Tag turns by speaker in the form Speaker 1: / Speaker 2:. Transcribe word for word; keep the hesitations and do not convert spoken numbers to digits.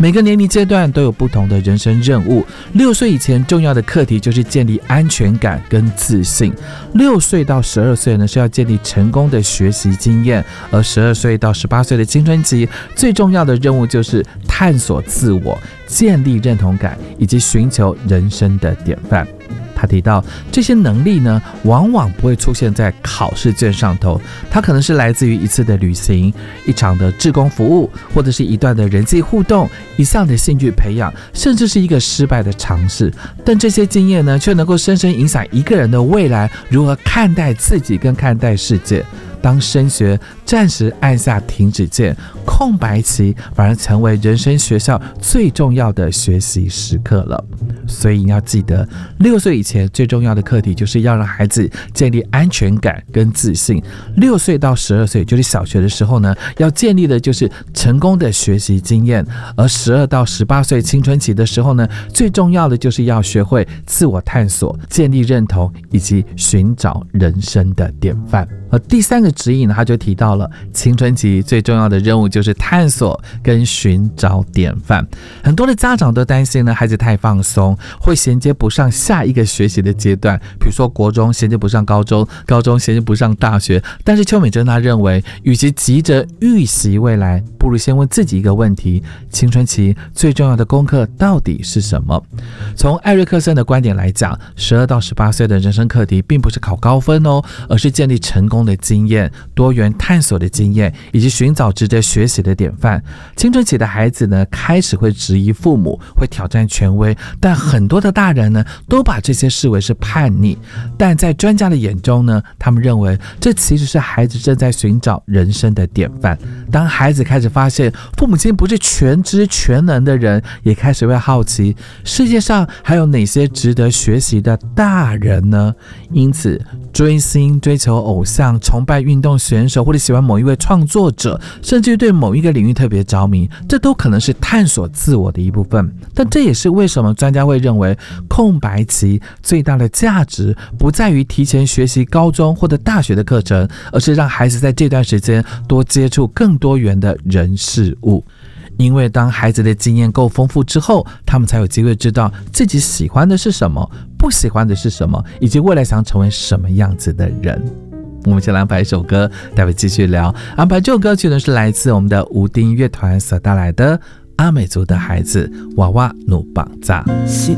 Speaker 1: 每个年龄阶段都有不同的人生任务。六岁以前重要的课题就是建立安全感跟自信。六岁到十二岁呢是要建立成功的学习经验，而十二岁到十八岁的青春期最重要的任务就是探索自我、建立认同感以及寻求人生的典范。他提到这些能力呢，往往不会出现在考试卷上头，它可能是来自于一次的旅行、一场的志工服务，或者是一段的人际互动、一项的兴趣培养，甚至是一个失败的尝试。但这些经验呢，却能够深深影响一个人的未来如何看待自己跟看待世界。当升学暂时按下停止键，空白期反而成为人生学校最重要的学习时刻了。所以你要记得，六岁以前最重要的课题就是要让孩子建立安全感跟自信。六岁到十二岁就是小学的时候呢，要建立的就是成功的学习经验。而十二到十八岁青春期的时候呢，最重要的就是要学会自我探索、建立认同以及寻找人生的典范。而第三个指引呢，他就提到了青春期最重要的任务就是探索跟寻找典范。很多的家长都担心呢，孩子太放松会衔接不上下一个学习的阶段，比如说国中衔接不上高中，高中衔接不上大学。但是邱美珍她认为，与其急着预习未来，不如先问自己一个问题：青春期最重要的功课到底是什么？从艾瑞克森的观点来讲，十二到十八岁的人生课题并不是考高分哦，而是建立成功的经验、多元探索的经验，以及寻找值得学习的典范。青春期的孩子呢，开始会质疑父母，会挑战权威，但很多的大人呢，都把这些视为是叛逆。但在专家的眼中呢，他们认为这其实是孩子正在寻找人生的典范。当孩子开始发现父母亲不是全知全能的人，也开始会好奇世界上还有哪些值得学习的大人呢？因此追星、追求偶像、崇拜运动选手，或者喜欢某一位创作者，甚至对某一个领域特别着迷，这都可能是探索自我的一部分。但这也是为什么专家会认为空白期最大的价值不在于提前学习高中或者大学的课程，而是让孩子在这段时间多接触更多元的人事物。因为当孩子的经验够丰富之后，他们才有机会知道自己喜欢的是什么，不喜欢的是什么，以及未来想成为什么样子的人。我们先来安排一首歌，待会继续聊。安排这首歌曲呢，是来自我们的无丁乐团所带来的阿美族的孩子娃娃努绑扎。